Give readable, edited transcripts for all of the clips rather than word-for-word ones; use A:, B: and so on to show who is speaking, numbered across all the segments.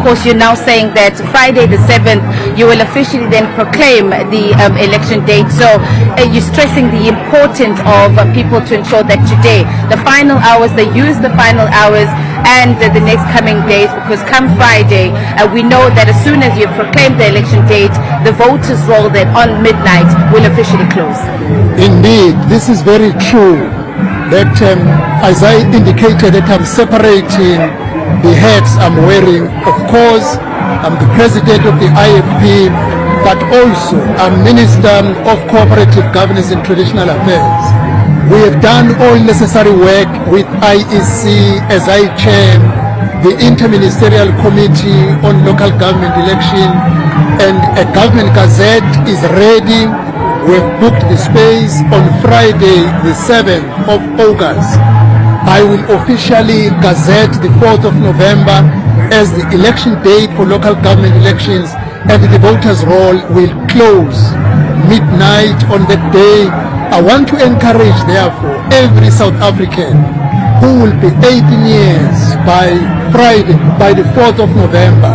A: course, you're now saying that Friday the 7th, you will officially then proclaim the election date. So you're stressing the importance of people to ensure that today, the final hours, they use the final hours and the next coming days, because come Friday, we know that as soon as you proclaim the election date, the voters' roll then on midnight will officially close.
B: Indeed, this is very true. That as I indicated, that I'm separating the hats I'm wearing. Of course, I'm the president of the IFP, but also I'm Minister of Cooperative Governance and Traditional Affairs. We have done all necessary work with IEC as I chair the Interministerial Committee on Local Government Election, and a government gazette is ready. We've booked the space on Friday the 7th of August. I will officially gazette the 4th of November as the election date for local government elections, and the voters' roll will close midnight on that day. I want to encourage, therefore, every South African who will be 18 years by Friday, by the 4th of November,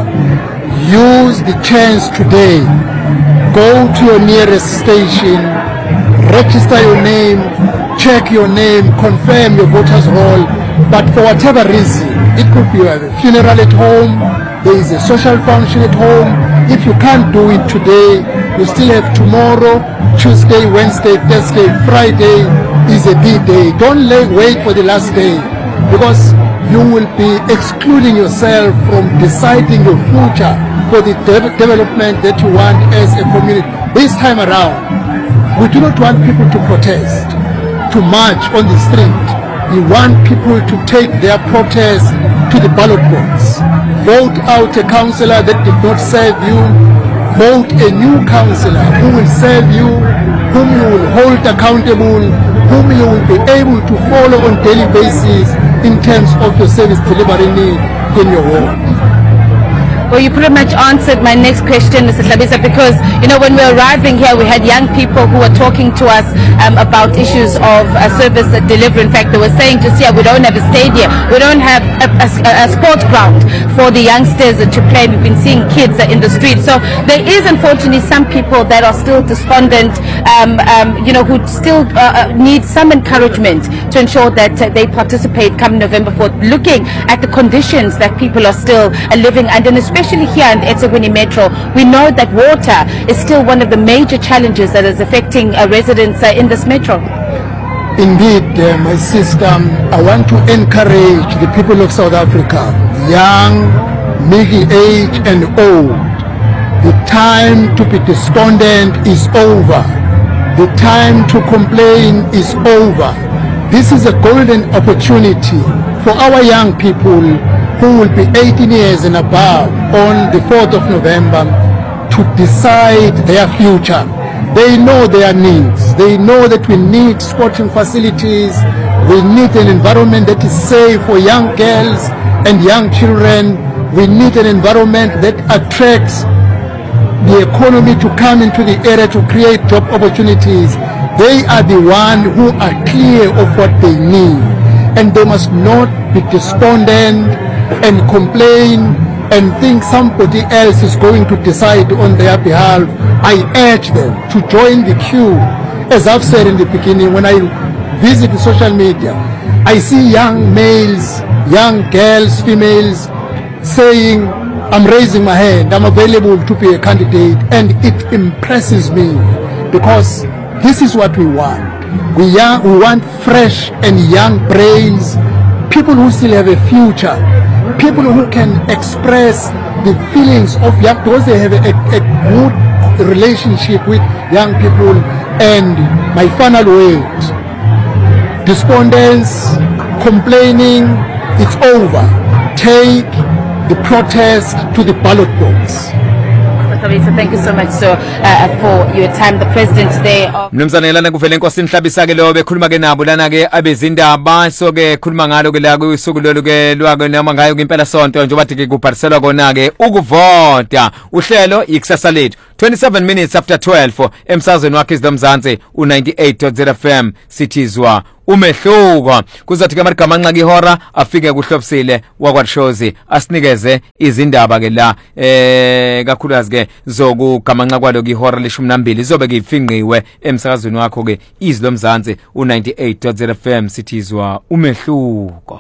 B: use the chance today. Go to your nearest station, register your name, check your name, confirm your voters' roll. But for whatever reason, it could be a funeral at home, there is a social function at home. If you can't do it today, you still have tomorrow, Tuesday, Wednesday, Thursday, Friday is a big day. Don't wait for the last day, because you will be excluding yourself from deciding your future for the development that you want as a community. This time around, we do not want people to protest, to march on the street. We want people to take their protest to the ballot box. Vote out a councillor that did not serve you. Vote a new councillor who will serve you, whom you will hold accountable, whom you will be able to follow on daily basis in terms of your service delivery need in your ward.
A: Well, you pretty much answered my next question, Mr. Hlabisa, because, you know, when we were arriving here, we had young people who were talking to us about issues of service delivery. In fact, they were saying just here, we don't have a stadium, we don't have a sports ground for the youngsters to play. We've been seeing kids in the streets. So there is, unfortunately, some people that are still despondent, you know, who still need some encouragement to ensure that they participate come November 4th, looking at the conditions that people are still living under, and especially here in the eThekwini Metro. We know that water is still one of the major challenges that is affecting residents in this metro.
B: Indeed, my sister, I want to encourage the people of South Africa, young, middle age and old. The time to be despondent is over. The time to complain is over. This is a golden opportunity for our young people who will be 18 years and above on the 4th of November to decide their future. They know their needs. They know that we need sporting facilities. We need an environment that is safe for young girls and young children. We need an environment that attracts the economy to come into the area to create job opportunities. They are the ones who are clear of what they need, and they must not be despondent and complain and think somebody else is going to decide on their behalf. I urge them to join the queue. As I've said in the beginning, when I visit the social media, I see young males, young girls, females saying, I'm raising my hand, I'm available to be a candidate, and it impresses me because this is what we want. We want fresh and young brains, people who still have a future, people who can express the feelings of young, because they have a good relationship with young people. And my final word, despondence, complaining, it's over. Take the protest to the ballot box.
A: Thank you so much for your time. The president today of
C: Mnumzane lana kuvele inkosini Hlabisa ke lo bekhuluma ke nabo lana ke abezindaba so ke khuluma ngalo ke la kusuku lolu ke lwake noma ngayo ke impela sonto nje bathi ke kubhaliselwa kona ke ukuvota uhlelo ikusasa lethu 27 minutes after 12 emsazweni wakhe izilomzansi u98.0 FM sithizwa umehluko. Kuzothi ke marigama anqaka ihora afike kuhlobisile wakwaShozi asinikeze izindaba ke la kakhulukazi ke zokugamanqa kwalo ihora le12 izobe kuyifinqiwe emsakazweni wakho ke izilomzansi u98.0 FM sithizwa umehluko.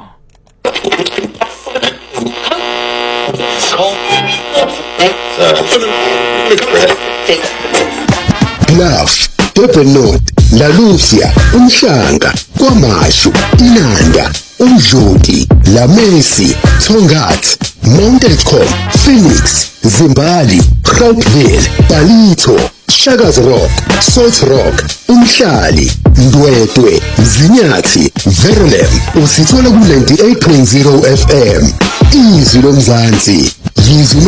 D: Bluff, Durban North, La Lucia, Umhlanga, KwaMashu, Inanda, Umdludi, La Mesi, Tongat, Mount Elcom, Phoenix, Zimbali, Groupville, Palito, Shaka's Rock, Salt Rock, Umhlali, Ndwedwe, Mzinyathi, Verulam, usithola ku 98.0 FM. Izwi lomzansi, yizwi